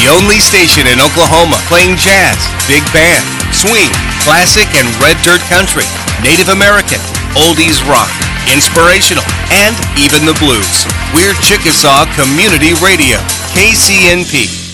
The only station in Oklahoma playing jazz, big band, swing, classic and red dirt country, Native American, oldies rock, inspirational, and even the blues. We're Chickasaw Community Radio, KCNP.